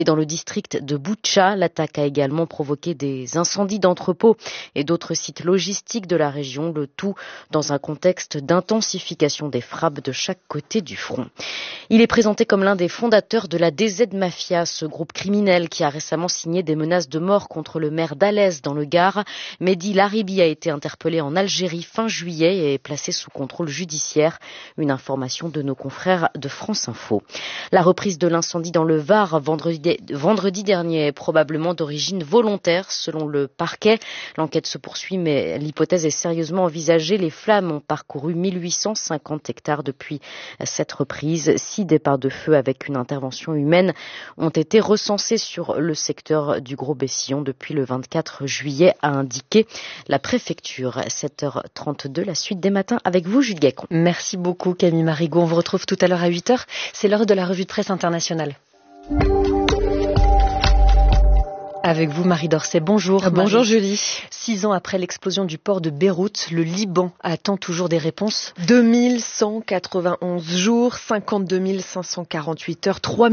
Et dans le district de Boutcha, l'attaque a également provoqué des incendies d'entrepôts et d'autres sites logistiques de la région, le tout dans un contexte d'intensification des frappes de chaque côté du front. Il est présenté comme l'un des fondateurs de la DZ Mafia, ce groupe criminel qui a récemment signé des menaces de mort contre le maire d'Alès dans le Gard. Mehdi Laribi a été interpellé en Algérie fin juillet et est placé sous contrôle judiciaire. Une information de nos confrères de France Info. La reprise de l'incendie dans le Var vendredi dernier est probablement d'origine volontaire selon le parquet. L'enquête se poursuit mais l'hypothèse est sérieusement envisagée. Les flammes ont parcouru 1850 hectares depuis cette reprise. 6 départs de feu avec une intervention humaine ont été recensés sur le secteur du Gros-Bessillon depuis le 24 juillet, a indiqué la préfecture. 7h32, la suite des matins avec vous, Jules Gacon. Merci beaucoup Camille Marigot. On vous retrouve tout à l'heure à 8h. C'est l'heure de la revue de presse internationale. Avec vous, Marie Dorcet. Bonjour. Bonjour, Julie. 6 ans après l'explosion du port de Beyrouth, le Liban attend toujours des réponses. 2191 jours, 52 548 heures, 3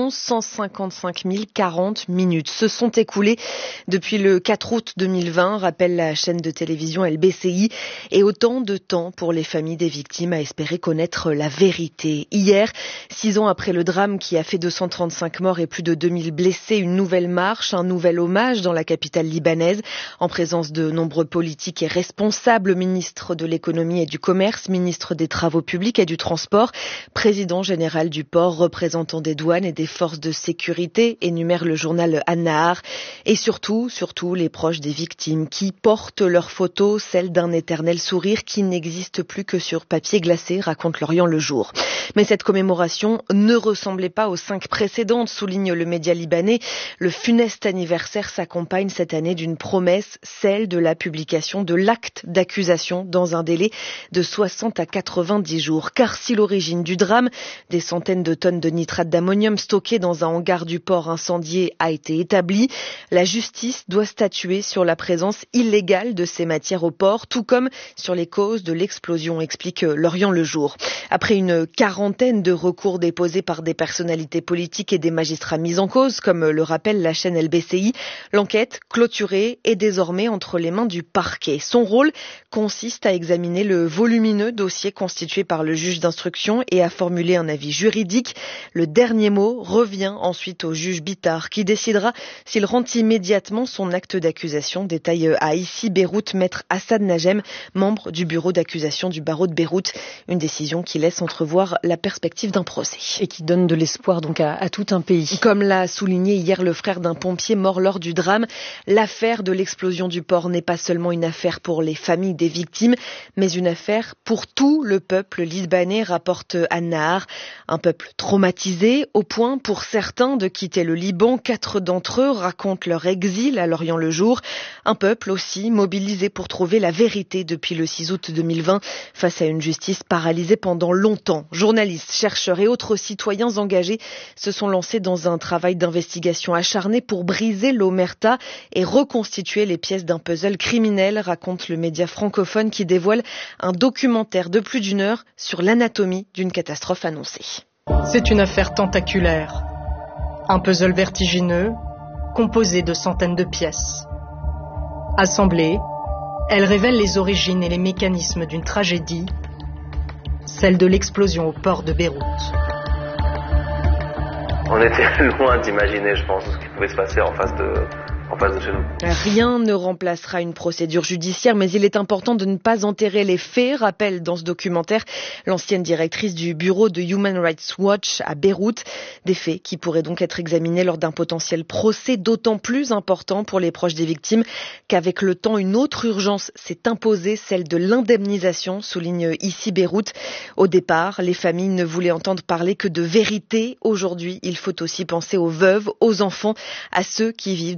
155 040 minutes se sont écoulées depuis le 4 août 2020, rappelle la chaîne de télévision LBCI, et autant de temps pour les familles des victimes à espérer connaître la vérité. Hier, 6 ans après le drame qui a fait 235 morts et plus de 2000 blessés, une nouvelle marche, un nouvel hommage dans la capitale libanaise, en présence de nombreux politiques et responsables, ministre de l'économie et du commerce, ministre des travaux publics et du transport, président général du port, représentant des douanes et des forces de sécurité, énumère le journal An-Nahar, et surtout les proches des victimes qui portent leurs photos, celles d'un éternel sourire qui n'existe plus que sur papier glacé, raconte Lorient Le Jour. Mais cette commémoration ne ressemblait pas aux 5 précédentes, souligne le média libanais. Le funeste anniversaire s'accompagne cette année d'une promesse, celle de la publication de l'acte d'accusation dans un délai de 60 à 90 jours. Car si l'origine du drame, des centaines de tonnes de nitrate d'ammonium stockées dans un hangar du port incendié, a été établie, la justice doit statuer sur la présence illégale de ces matières au port, tout comme sur les causes de l'explosion, explique Lorient Le Jour. Après une quarantaine de recours déposés par des personnalités politiques et des magistrats mis en cause, comme le rappelle la chaîne LBCI, l'enquête clôturée est désormais entre les mains du parquet. Son rôle consiste à examiner le volumineux dossier constitué par le juge d'instruction et à formuler un avis juridique. Le dernier mot revient ensuite au juge Bittard qui décidera s'il rend immédiatement son acte d'accusation, détaille à Ici Beyrouth maître Assad Najem, membre du bureau d'accusation du barreau de Beyrouth. Une décision qui laisse entrevoir la perspective d'un procès. Et qui donne de l'espoir donc à tout un pays. Comme l'a souligné hier le frère d'un pompier mort lors du drame, l'affaire de l'explosion du port n'est pas seulement une affaire pour les familles des victimes, mais une affaire pour tout le peuple libanais, rapporte An-Nahar. Un peuple traumatisé, au point pour certains de quitter le Liban. 4 d'entre eux racontent leur exil à Lorient Le Jour. Un peuple aussi mobilisé pour trouver la vérité depuis le 6 août 2020, face à une justice paralysée pendant longtemps. Journalistes, chercheurs et autres citoyens engagés se sont lancés dans un travail d'investigation acharné pour briser l'omerta et reconstituer les pièces d'un puzzle criminel, raconte le média francophone qui dévoile un documentaire de plus d'1 heure sur l'anatomie d'une catastrophe annoncée. C'est une affaire tentaculaire. Un puzzle vertigineux, composé de centaines de pièces. Assemblée, elle révèle les origines et les mécanismes d'une tragédie, celle de l'explosion au port de Beyrouth. On était loin d'imaginer, je pense, ce qui pouvait se passer en face de chez nous. Rien ne remplacera une procédure judiciaire, mais il est important de ne pas enterrer les faits, rappelle dans ce documentaire l'ancienne directrice du bureau de Human Rights Watch à Beyrouth. Des faits qui pourraient donc être examinés lors d'un potentiel procès, d'autant plus important pour les proches des victimes qu'avec le temps, une autre urgence s'est imposée, celle de l'indemnisation, souligne Ici Beyrouth. Au départ, les familles ne voulaient entendre parler que de vérité. Aujourd'hui, il faut aussi penser aux veuves, aux enfants, à ceux qui vivent dans une véritable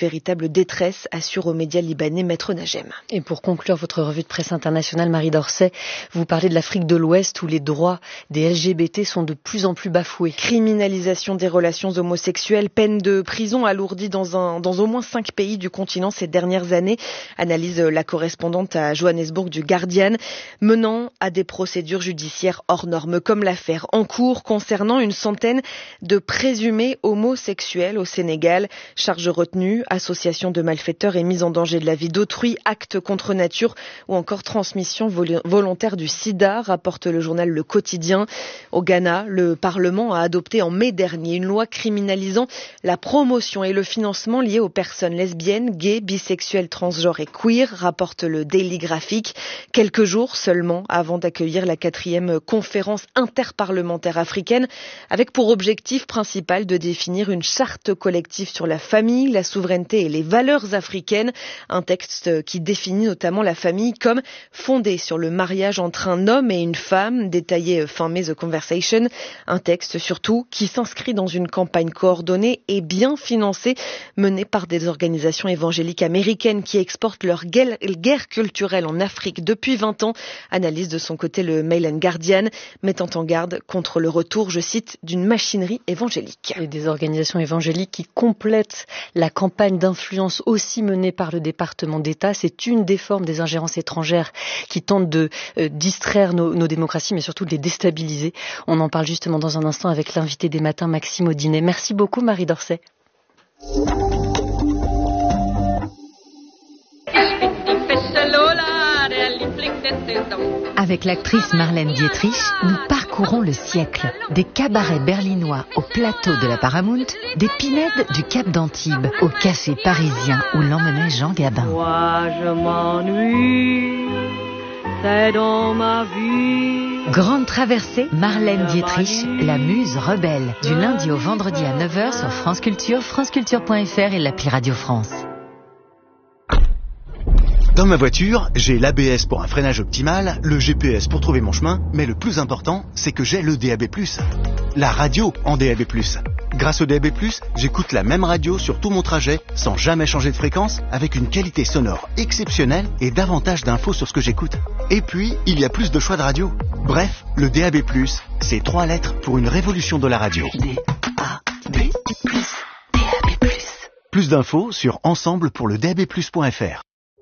véritable détresse, assure aux médias libanais Maître Najem. Et pour conclure votre revue de presse internationale, Marie Dorset, vous parlez de l'Afrique de l'Ouest où les droits des LGBT sont de plus en plus bafoués. Criminalisation des relations homosexuelles, peine de prison alourdie dans au moins 5 pays du continent ces dernières années, analyse la correspondante à Johannesburg du Guardian, menant à des procédures judiciaires hors normes, comme l'affaire en cours concernant une centaine de présumés homosexuels au Sénégal. Charge retenue, association de malfaiteurs et mise en danger de la vie d'autrui, actes contre nature ou encore transmission volontaire du sida, rapporte le journal Le Quotidien. Au Ghana, le Parlement a adopté en mai dernier une loi criminalisant la promotion et le financement liés aux personnes lesbiennes, gays, bisexuelles, transgenres et queer, rapporte le Daily Graphic. Quelques jours seulement avant d'accueillir la 4e conférence interparlementaire africaine, avec pour objectif principal de définir une charte collective sur la famille, la souveraineté et les valeurs africaines. Un texte qui définit notamment la famille comme fondée sur le mariage entre un homme et une femme, détaillé fin mai The Conversation. Un texte surtout qui s'inscrit dans une campagne coordonnée et bien financée, menée par des organisations évangéliques américaines qui exportent leur guerre culturelle en Afrique depuis 20 ans. Analyse de son côté le Mail and Guardian, mettant en garde contre le retour, je cite, d'une machinerie évangélique. Et des organisations évangéliques qui complètent la campagne d'influence aussi menée par le département d'État. C'est une des formes des ingérences étrangères qui tentent de distraire nos démocraties, mais surtout de les déstabiliser. On en parle justement dans un instant avec l'invité des matins, Maxime Audinet. Merci beaucoup, Marie Dorset. Avec l'actrice Marlène Dietrich, nous parcourons le siècle. Des cabarets berlinois au plateau de la Paramount, des pinèdes du Cap d'Antibes au café parisien où l'emmenait Jean Gabin. Moi je m'ennuie, c'est dans ma vie. Grande traversée, Marlène Dietrich, la muse rebelle. Du lundi au vendredi à 9h sur France Culture, franceculture.fr et l'appli Radio France. Dans ma voiture, j'ai l'ABS pour un freinage optimal, le GPS pour trouver mon chemin, mais le plus important, c'est que j'ai le DAB+. La radio en DAB+. Grâce au DAB+, j'écoute la même radio sur tout mon trajet, sans jamais changer de fréquence, avec une qualité sonore exceptionnelle et davantage d'infos sur ce que j'écoute. Et puis, il y a plus de choix de radio. Bref, le DAB+, c'est 3 lettres pour une révolution de la radio. DAB+. DAB+. Plus d'infos sur ensemble-pour-le-DAB+.fr.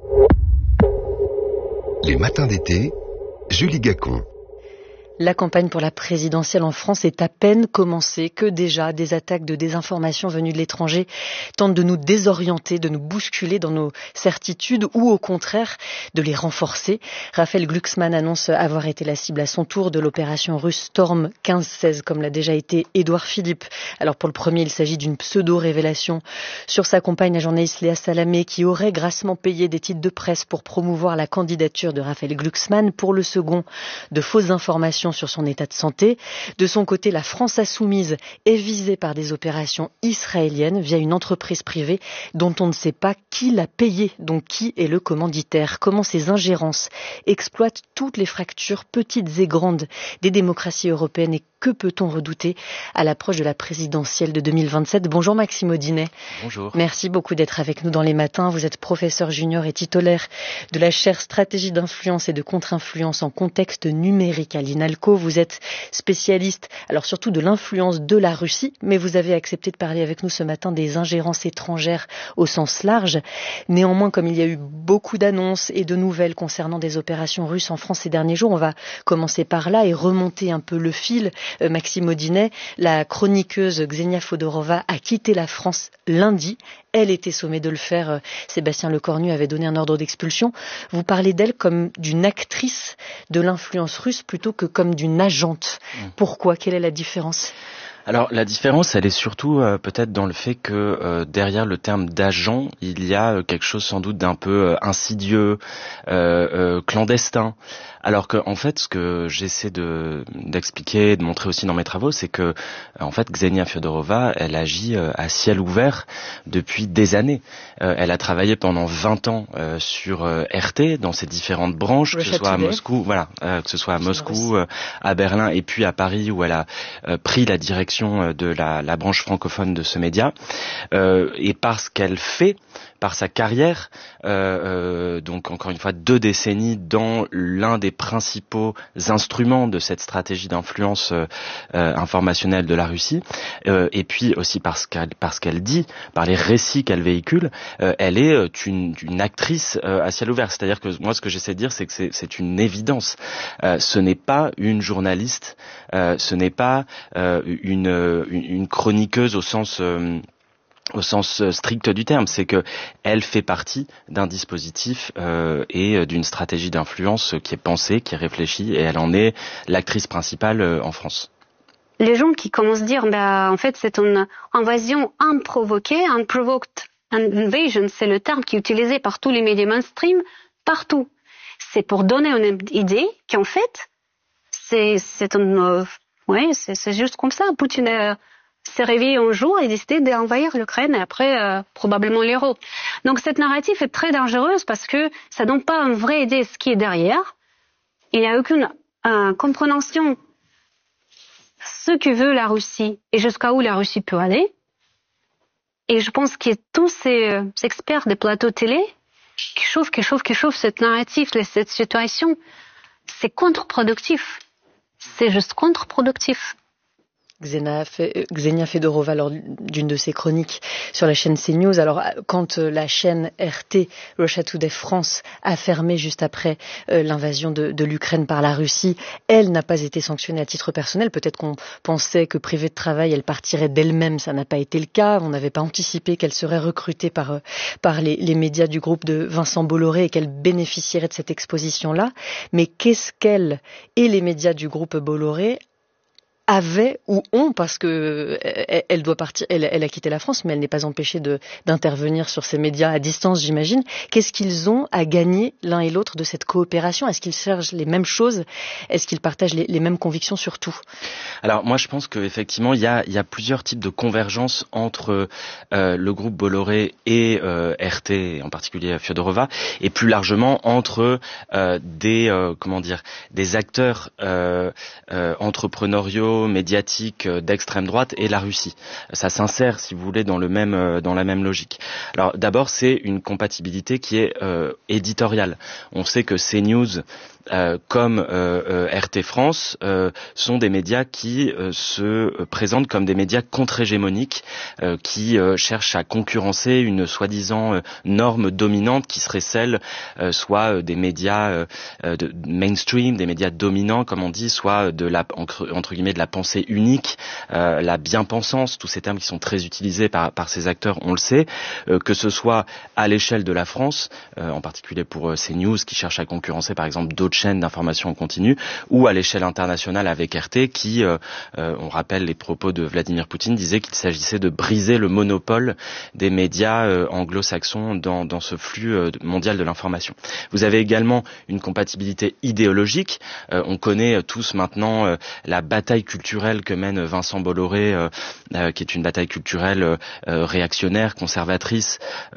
Les matins d'été, Julie Gacon. La campagne pour la présidentielle en France est à peine commencée que déjà des attaques de désinformation venues de l'étranger tentent de nous désorienter, de nous bousculer dans nos certitudes ou au contraire de les renforcer. Raphaël Glucksmann annonce avoir été la cible à son tour de l'opération russe Storm 15-16 comme l'a déjà été Édouard Philippe. Alors pour le premier, il s'agit d'une pseudo-révélation sur sa compagne, la journaliste Léa Salamé, qui aurait grassement payé des titres de presse pour promouvoir la candidature de Raphaël Glucksmann. Pour le second, de fausses informations sur son état de santé. De son côté, la France insoumise est visée par des opérations israéliennes via une entreprise privée dont on ne sait pas qui l'a payée, donc qui est le commanditaire. Comment ces ingérences exploitent toutes les fractures, petites et grandes, des démocraties européennes et que peut-on redouter à l'approche de la présidentielle de 2027 ? Bonjour Maxime Audinet. Bonjour. Merci beaucoup d'être avec nous dans les matins. Vous êtes professeur junior et titulaire de la chaire stratégie d'influence et de contre-influence en contexte numérique à l'INALCO. Vous êtes spécialiste, alors surtout de l'influence de la Russie, mais vous avez accepté de parler avec nous ce matin des ingérences étrangères au sens large. Néanmoins, comme il y a eu beaucoup d'annonces et de nouvelles concernant des opérations russes en France ces derniers jours, on va commencer par là et remonter un peu le fil. Maxime Audinet, la chroniqueuse Ksenia Fodorova a quitté la France lundi. Elle était sommée de le faire. Sébastien Lecornu avait donné un ordre d'expulsion. Vous parlez d'elle comme d'une actrice de l'influence russe plutôt que comme d'une agente. Pourquoi ? Quelle est la différence ? Alors la différence, elle est surtout peut-être dans le fait que derrière le terme d'agent, il y a quelque chose sans doute d'un peu insidieux, clandestin. Alors que en fait, ce que j'essaie d'expliquer, de montrer aussi dans mes travaux, c'est que en fait, Ksenia Fodorova, elle agit à ciel ouvert depuis des années. Elle a travaillé pendant 20 ans sur RT dans ses différentes branches, que ce soit à Moscou, que ce soit à Moscou, à Berlin et puis à Paris où elle a pris la direction direction de la branche francophone de ce média, et parce qu'elle fait, par sa carrière, donc encore une fois 2 décennies dans l'un des principaux instruments de cette stratégie d'influence informationnelle de la Russie, et puis aussi parce qu'elle dit, par les récits qu'elle véhicule, elle est une actrice à ciel ouvert. C'est-à-dire que moi, ce que j'essaie de dire, c'est que c'est une évidence. Ce n'est pas une journaliste, ce n'est pas une chroniqueuse au sens strict du terme, c'est que elle fait partie d'un dispositif et d'une stratégie d'influence qui est pensée, qui est réfléchie, et elle en est l'actrice principale en France. Les gens qui commencent à dire, en fait, c'est une invasion improvoquée, unprovoked invasion, c'est le terme qui est utilisé par tous les médias mainstream, partout. C'est pour donner une idée qu'en fait, c'est juste comme ça. Poutine s'est réveillé un jour et décidé d'envahir l'Ukraine et après probablement l'Europe. Donc cette narrative est très dangereuse parce que ça donne pas une vraie idée de ce qui est derrière. Il n'y a aucune compréhension de ce que veut la Russie et jusqu'à où la Russie peut aller. Et je pense que tous ces experts des plateaux télé qui chauffent cette narrative, cette situation, c'est contre-productif. C'est juste contre-productif. Ksenia Fedorova, lors d'une de ses chroniques sur la chaîne CNews, alors quand la chaîne RT, Russia Today France, a fermé juste après l'invasion de l'Ukraine par la Russie, elle n'a pas été sanctionnée à titre personnel. Peut-être qu'on pensait que privée de travail, elle partirait d'elle-même, ça n'a pas été le cas. On n'avait pas anticipé qu'elle serait recrutée par les médias du groupe de Vincent Bolloré et qu'elle bénéficierait de cette exposition-là. Mais qu'est-ce qu'elle et les médias du groupe Bolloré avaient ou ont, parce que elle doit partir, elle a quitté la France, mais elle n'est pas empêchée d'intervenir sur ces médias à distance, j'imagine. Qu'est-ce qu'ils ont à gagner l'un et l'autre de cette coopération? Est-ce qu'ils cherchent les mêmes choses? Est-ce qu'ils partagent les mêmes convictions sur tout? Alors moi, je pense qu'effectivement, il y a plusieurs types de convergence entre le groupe Bolloré et RT, en particulier Fyodorova, et plus largement entre des acteurs entrepreneuriaux, médiatiques d'extrême droite et la Russie. Ça s'insère, si vous voulez, dans la même logique. Alors d'abord, c'est une compatibilité qui est éditoriale. On sait que CNews comme RT France sont des médias qui se présentent comme des médias contre-hégémoniques qui cherchent à concurrencer une soi-disant norme dominante qui serait celle soit des médias de mainstream, des médias dominants comme on dit, soit de la entre guillemets de la pensée unique, la bien-pensance, tous ces termes qui sont très utilisés par ces acteurs, on le sait, que ce soit à l'échelle de la France, en particulier pour CNews qui cherche à concurrencer par exemple d'autres chaînes d'information en continu, ou à l'échelle internationale avec RT qui, on rappelle les propos de Vladimir Poutine, disait qu'il s'agissait de briser le monopole des médias anglo-saxons dans ce flux mondial de l'information. Vous avez également une compatibilité idéologique. On connaît tous maintenant la bataille culturelle que mène Vincent Bolloré, qui est une bataille culturelle réactionnaire, conservatrice.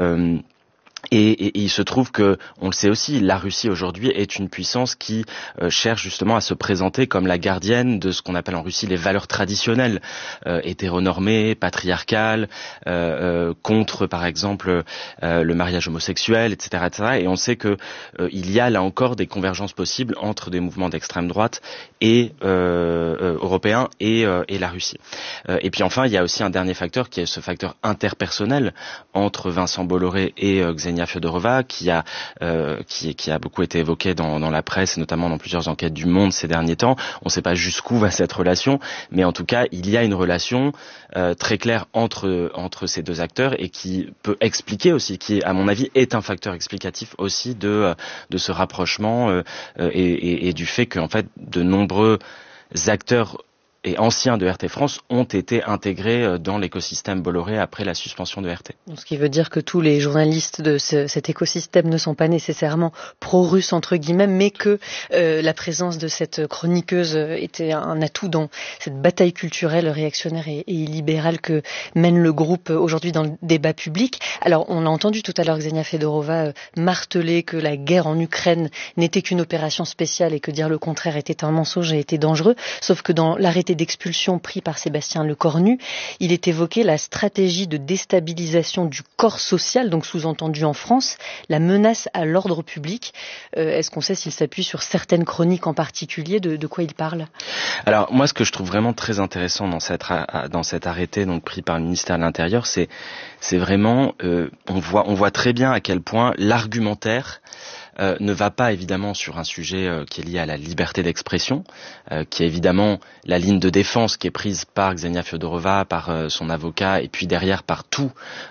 Et il se trouve que, on le sait aussi, la Russie aujourd'hui est une puissance qui cherche justement à se présenter comme la gardienne de ce qu'on appelle en Russie les valeurs traditionnelles, hétéronormées, patriarcales, contre par exemple le mariage homosexuel, etc., etc. Et on sait que il y a là encore des convergences possibles entre des mouvements d'extrême droite et européens et la Russie. Et puis enfin, il y a aussi un dernier facteur qui est ce facteur interpersonnel entre Vincent Bolloré et Ksenia Fyodorova, qui a beaucoup été évoqué dans la presse et notamment dans plusieurs enquêtes du Monde ces derniers temps. On ne sait pas jusqu'où va cette relation, mais en tout cas il y a une relation très claire entre ces deux acteurs et qui peut expliquer aussi, qui à mon avis est un facteur explicatif aussi de ce rapprochement et du fait qu'en fait de nombreux acteurs et anciens de RT France ont été intégrés dans l'écosystème Bolloré après la suspension de RT. Ce qui veut dire que tous les journalistes de cet écosystème ne sont pas nécessairement pro-russes entre guillemets, mais que la présence de cette chroniqueuse était un atout dans cette bataille culturelle réactionnaire et libérale que mène le groupe aujourd'hui dans le débat public. Alors on a entendu tout à l'heure Ksenia Fedorova marteler que la guerre en Ukraine n'était qu'une opération spéciale et que dire le contraire était un mensonge et était dangereux, sauf que dans la arrêté d'expulsion pris par Sébastien Lecornu, il est évoqué la stratégie de déstabilisation du corps social, donc sous-entendu en France, la menace à l'ordre public. Est-ce qu'on sait s'il s'appuie sur certaines chroniques en particulier, de quoi il parle? Alors moi, ce que je trouve vraiment très intéressant dans cet arrêté donc pris par le ministère de l'Intérieur, c'est vraiment on voit très bien à quel point l'argumentaire ne va pas évidemment sur un sujet qui est lié à la liberté d'expression, qui est évidemment la ligne de défense qui est prise par Ksenia Fiodorova, par son avocat, et puis derrière par tous